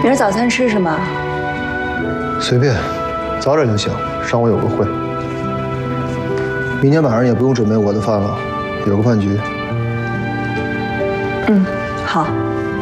明儿早餐吃什么？ 随便，早点就行。上午有个会。明天晚上也不用准备我的饭了，有个饭局。 嗯，好。